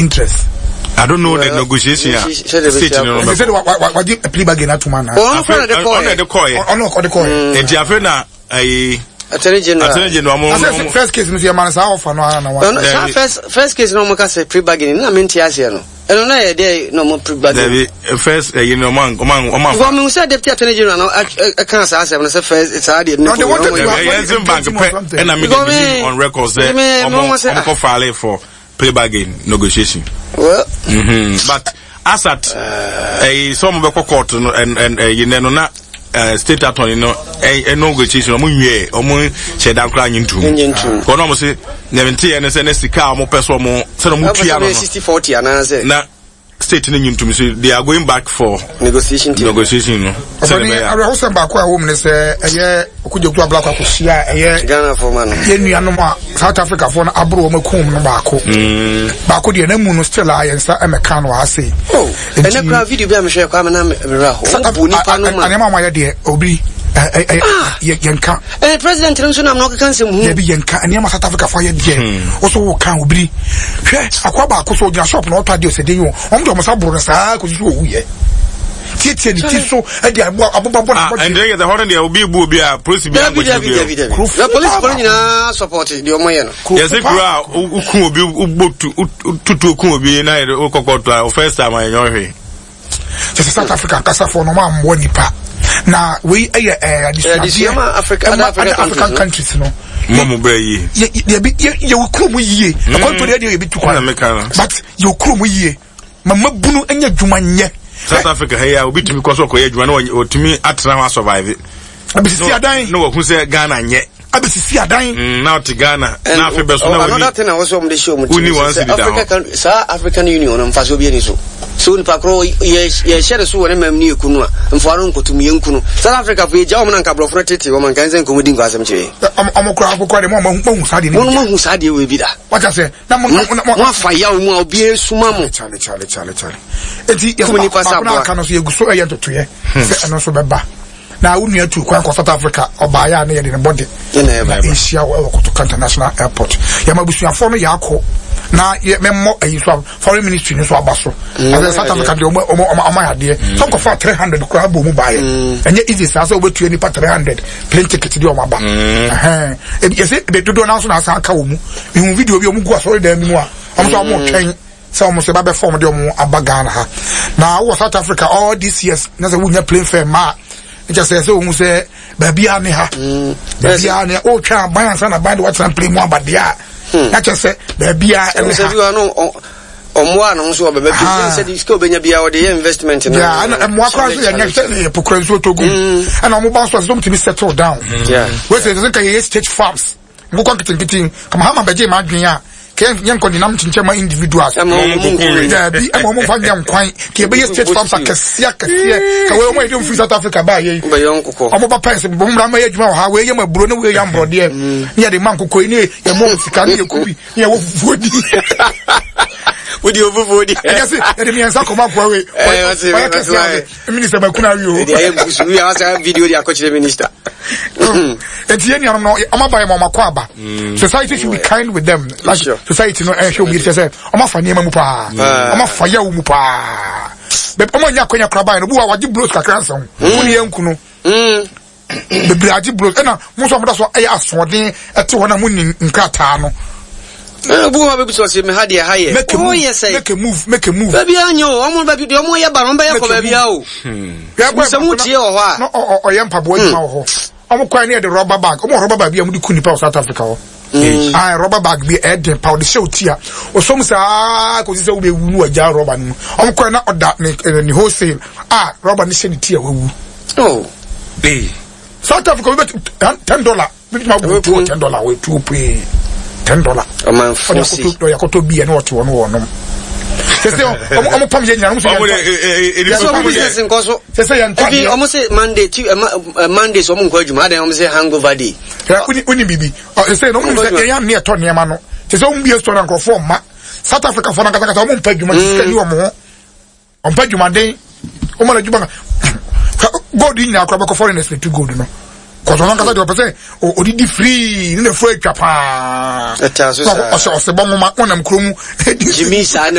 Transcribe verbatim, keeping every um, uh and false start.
interest. I don't know well, the negotiation. State no. They said what a plea bargain at man. On the coy. On the coy. And Jafena I Attorney General. Attorney General. First case Mister Man sa offer no na. First first case no make say plea bargain na me ntiase no. Eno na e dey no mo plea bargain. First you know man man man. Go me say deputy attorney general no can say say no say first it's hard no. No want to bank and I mean on records there. I'm go file for plea bargain negotiation. Well, mm-hmm. But as at a some of the court and and you know na state attorney no a negotiation omo wie omo she dan kra nyintu ko no mo se seventy and say na sika omo person omo se no mo tua no sixty forty ana say na state ni nyintu so they are going back for negotiation team. negotiation no so ni ara ho se ba ko a wo me say eye okujoku abla kwa kosia eye Ghana for man ye nuanom a South Africa for na abro makum no ba ko ba ko de na mu no still ayensa emeka no ase oh ene kra video bi am share kwa na me ra ho bu ni pa no ma anema ma ye de obi yenka eh president nso na mnoka kan sem hu ye bi yenka anema South Africa for ye de oso wo kan obiri hwe akwa ba ko so gina shop na oto ade osede yo om do mo sabro na sa ko so wo ye tietie ni tiso e de abo abobabo na and then the horn there obi bu obi a police bi abo the police police na support the omo ye no yes if you are ukun obi ubotu tutu ukun obi na e okokoto first time I know he South Africa kasa for no ma mo nipa na we eh eh this Africa African countries no momo bra yi ye be ye ukrum yiye akonto de ye be tukwa but ye ukrum yiye mama bunu anya dwuma nye South Africa hey ya obi tumi koso koye dwuma na otumi atra ho survive abisisi adan no wo hu se Ghana nye abisisi adan na oti Ghana na afi beso na woni another thing I was on the show uni African South African Union mfaso bi ani so so ni pakro ye ye share so wona mam ni ekunu a mfaro nkotum ye nkunu South Africa fu eja omna nka brofro tete wo man kan se nkomodi nko asem chire amokra akokwa de mo hu sade ni mo mo hu sade we bi da what I say na mo mo afa ya omu a obi esuma mo chale chale chale chale enti ye ko na kan so ye guso e yentoto ye se eno so beba na unua tu kwa South Africa obaya na ye de body na Asia wo Kotoka International Airport ya mabusuafo no yakọ na ye memmo ayiso foreign ministry ni so abaso as South Africa de omo omo omo yade some go for three hundred kwa bo mu bae enye easy sa so obetu ni pa three hundred plane ticket de omo aba eh e yese be dodo na so na asa aka wo mu hu video bi omo gu asori da mu a omo so omo twen so omo se ba be form de omo aba Ghana ha na wo South Africa all these years na se wunya plane fare ma just say so mu say baby ani ha baby ani o twa ban san na ban de what play mu abadia na just say baby ani say you no omo anu so baby say this go benya bia o de investment na yeah na mo akwa so ya nyakse e pokran so togu and omo ban so so to be settled down yeah we say say can stage farms go kwa kitin kitin kama hama beje ma adwen a yen ko dinam chinchema individuals ya bi amo mo fanya nkwan ke be state farms akasia kasia ka we mo edem free South Africa ba ye be yon kokko omo ba pese bo mra ma yadwuma ha we ye maburo na we ya mbrode ne de man kokko ni ye mo sika ne kubi ne wo fufuodi odi ofufuodi e gase e de mi ansa ko ma kwa we o kasia minister makuna wi o de ye busu wi asa video di akochire minister enti ye ni no omo ba ye mo makwa aba society should be kind with them like society no eh show me say omo fa niam mu pa omo fa ya mu pa be omo nya konya kraba no bu wa wagi bros kakra san woni yankunu mm be braji bros na mo so mo so eh asode ete wona mo ni nkrata no eh bu wa be so se me hade haye oh yes make a move make a move baby anyo omo baby de omo ye ba no be ye ko baby a o ya gbo se mu tie o ho a no o ye mpabo adwuma o ho omo kwa ni de rubber bag omo rubber bag bi am di kuni pa South Africa ho ah rubber bag bi e den powder show tia o so mu sa ko si se wo be wu aja rubber no omo kwa na order ni wholesale ah rubber ni se ni tia wawu oh eh South Africa we ten dollars we ma bu ten dollars we two pay ten dollars o man fosi o ya ko to bi e na o ti wono wono Sese omo pam je nyana mo se ya so business nkoso sese ya ntwa bi omo se Monday tu Monday so omo nkwa adwuma adan omo se hangover day ya uni uni bibi sese no mo se ya ne eto ne ma no sese omo bi store nkrofo ma South Africa fo na kata kata omo mpa adwuma sika ni omo ompa adwuma den omo na adwuma god in na akwa foreigners to good no koso na kata de opese odidi free ni na free chapa eta so sa o se bo mo ma onam kromu Jimmy sa na